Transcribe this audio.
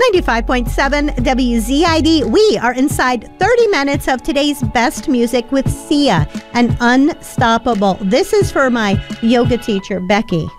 95.7 WZID. We are inside 30 minutes of today's best music with Sia and Unstoppable. This is for my yoga teacher, Becky.